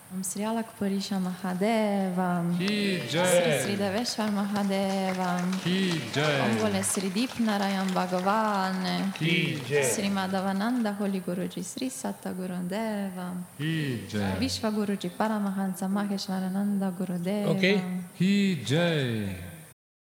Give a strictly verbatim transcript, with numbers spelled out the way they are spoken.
Om Sri Alakpurisha Mahadeva, Ki Sri Jai, Sri Deveshwar Mahadeva, Ki Om Jai, Bole Sri Deepnarayan Bhagavan, Ki Jai, Sri Madhavananda Holy Guruji Sri Sattaguru Deva, Ki Jai, Vishwa Guruji Paramahansa Maheshwarananda Gurudeva, okay? Ki Jai.